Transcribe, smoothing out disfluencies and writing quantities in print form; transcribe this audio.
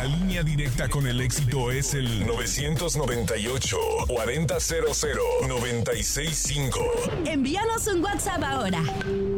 La línea directa con el éxito es el 998-4000-965. Envíanos un WhatsApp ahora.